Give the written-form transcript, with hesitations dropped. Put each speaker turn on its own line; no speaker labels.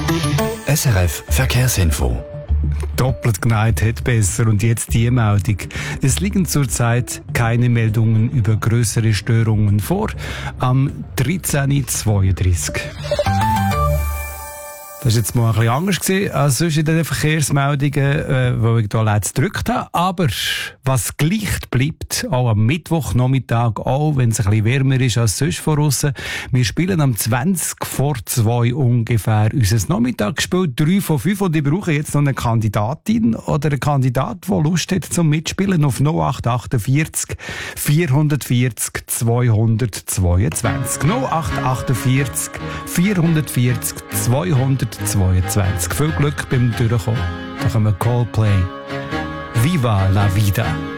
SRF Verkehrsinfo.
Doppelt geneigt hat besser. Und jetzt die Meldung. Es liegen zurzeit keine Meldungen über größere Störungen vor. Am 13.32 Uhr. Das war jetzt mal ein bisschen anders gewesen, als sonst in den Verkehrsmeldungen, wo ich hier jetzt gedrückt habe. Aber was gleich bleibt, auch am Mittwochnachmittag, auch wenn es ein bisschen wärmer ist als sonst von aussen. Wir spielen am 20:02 ungefähr unser Nachmittagsspiel, 3 von 5. Und ich brauche jetzt noch eine Kandidatin oder einen Kandidat, der Lust hat zum Mitspielen auf 0848 440 222. 0848 440 222. Viel Glück beim Durchkommen. Da kommen Coldplay. Viva la vida.